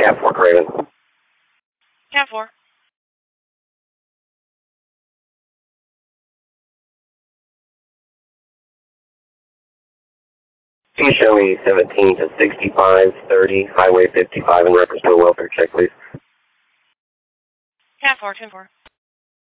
Cat 4, Craven. Cat 4. Can you show me 17 to 6530, Highway 55 in reference to a welfare check, please? Cat 4, 10-4.